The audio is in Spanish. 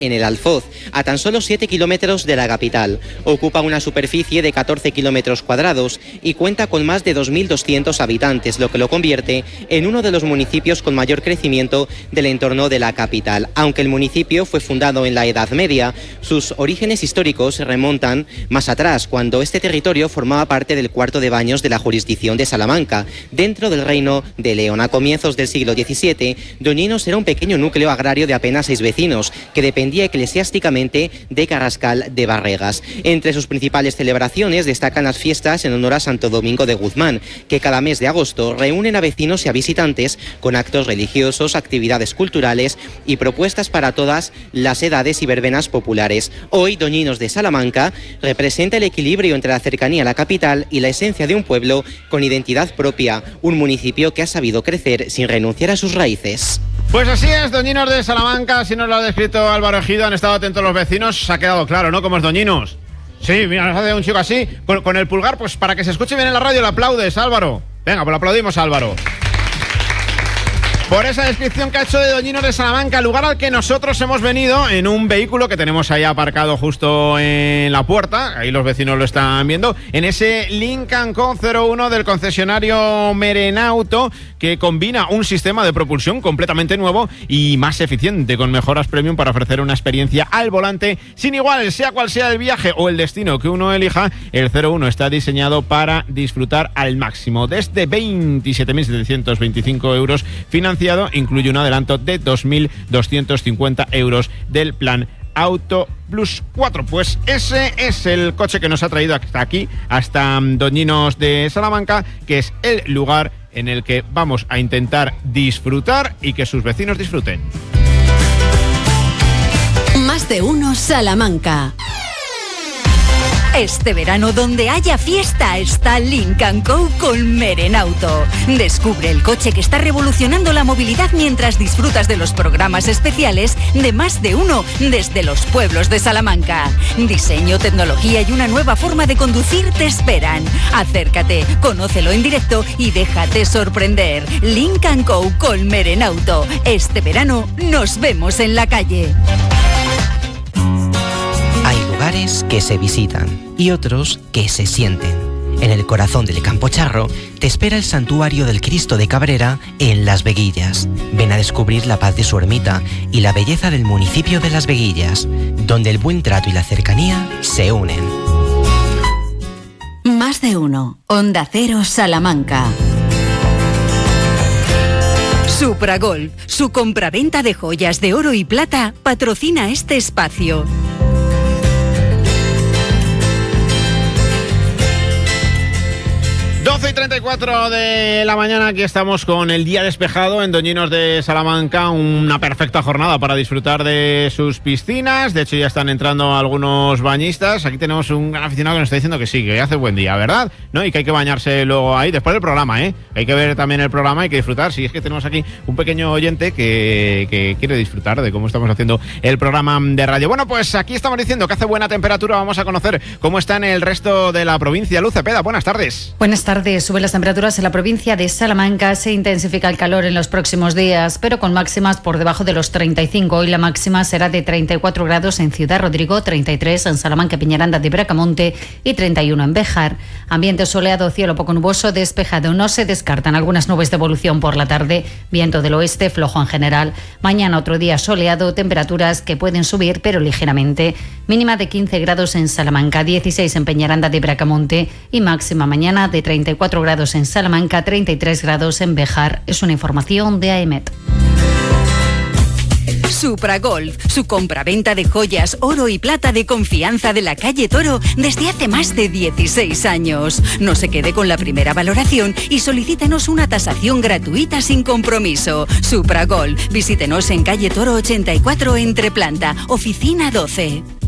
en el Alfoz, a tan solo 7 kilómetros de la capital. Ocupa una superficie de 14 kilómetros cuadrados y cuenta con más de 2.200 habitantes, lo que lo convierte en uno de los municipios con mayor crecimiento del entorno de la capital. Aunque el municipio fue fundado en la Edad Media, sus orígenes históricos se remontan más atrás, cuando este territorio formaba parte del cuarto de baños de la jurisdicción de Salamanca, dentro del Reino de León. A comienzos del siglo XVII, Doñinos era un pequeño núcleo agrario de apenas 6 vecinos, que dependía eclesiásticamente de Carrascal de Barregas. Entre sus principales celebraciones destacan las fiestas en honor a Santo Domingo de Guzmán, que cada mes de agosto reúnen a vecinos y a visitantes con actos religiosos, actividades culturales y propuestas para todas las edades y verbenas populares. Hoy, Doñinos de Salamanca representa el equilibrio entre la cercanía a la capital y la esencia de un pueblo con identidad propia, un municipio que ha sabido crecer sin renunciar a sus raíces. Pues así es, Doñinos de Salamanca, así nos lo ha descrito Álvaro Ejido, han estado atentos los vecinos, se ha quedado claro, ¿no?, cómo es Doñinos. Sí, mira, nos hace un chico así, con el pulgar, pues para que se escuche bien en la radio, le aplaudes, Álvaro. Venga, pues lo aplaudimos, Álvaro. Por esa descripción que ha hecho de Doñinos de Salamanca, lugar al que nosotros hemos venido en un vehículo que tenemos ahí aparcado justo en la puerta, ahí los vecinos lo están viendo, en ese Lincoln Co. 01 del concesionario Merenauto, que combina un sistema de propulsión completamente nuevo y más eficiente, con mejoras premium para ofrecer una experiencia al volante sin igual, sea cual sea el viaje o el destino que uno elija. El 01 está diseñado para disfrutar al máximo. Desde 27.725 euros financiado, incluye un adelanto de 2.250 euros del plan Auto Plus 4. Pues ese es el coche que nos ha traído hasta aquí, hasta Doñinos de Salamanca, que es el lugar en el que vamos a intentar disfrutar y que sus vecinos disfruten. Más de uno Salamanca. Este verano, donde haya fiesta, está Lincoln Co. con Merenauto. Descubre el coche que está revolucionando la movilidad mientras disfrutas de los programas especiales de Más de Uno desde los pueblos de Salamanca. Diseño, tecnología y una nueva forma de conducir te esperan. Acércate, conócelo en directo y déjate sorprender. Lincoln Co. con Merenauto. Este verano nos vemos en la calle. Hay lugares que se visitan y otros que se sienten. En el corazón del Campocharro te espera el Santuario del Cristo de Cabrera en Las Veguillas. Ven a descubrir la paz de su ermita y la belleza del municipio de Las Veguillas, donde el buen trato y la cercanía se unen. Más de uno. Onda Cero Salamanca. Supragolf, su compraventa de joyas de oro y plata, patrocina este espacio. 12:34 de la mañana, aquí estamos con el día despejado en Doñinos de Salamanca, una perfecta jornada para disfrutar de sus piscinas. De hecho, ya están entrando algunos bañistas. Aquí tenemos un gran aficionado que nos está diciendo que sí, que hace buen día, ¿verdad? ¿No? Y que hay que bañarse luego ahí, después del programa, ¿eh? Hay que ver también el programa, hay que disfrutar. Sí, es que tenemos aquí un pequeño oyente que quiere disfrutar de cómo estamos haciendo el programa de radio. Bueno, pues aquí estamos diciendo que hace buena temperatura. Vamos a conocer cómo está en el resto de la provincia. Luz Cepeda, buenas tardes. Buenas tardes. Suben las temperaturas en la provincia de Salamanca, se intensifica el calor en los próximos días, pero con máximas por debajo de los 35. Hoy la máxima será de 34 grados en Ciudad Rodrigo, 33 en Salamanca, Peñaranda de Bracamonte y 31 en Béjar. Ambiente soleado, cielo poco nuboso, despejado. No se descartan algunas nubes de evolución por la tarde, viento del oeste, flojo en general. Mañana otro día soleado, temperaturas que pueden subir, pero ligeramente. Mínima de 15 grados en Salamanca, 16 en Peñaranda de Bracamonte y máxima mañana de 34 grados en Salamanca, 33 grados en Béjar. Es una información de AEMET. Supragolf, su compraventa de joyas, oro y plata de confianza de la calle Toro desde hace más de 16 años. No se quede con la primera valoración y solicítenos una tasación gratuita sin compromiso. Supragolf, visítenos en calle Toro 84 Entreplanta, oficina 12.